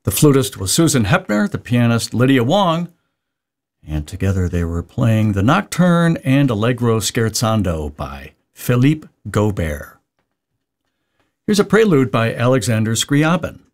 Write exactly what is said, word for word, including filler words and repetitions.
The flutist was Susan Hepner, the pianist Lydia Wong, and together they were playing the Nocturne and Allegro Scherzando by Philippe Gaubert. Here's a prelude by Alexander Scriabin.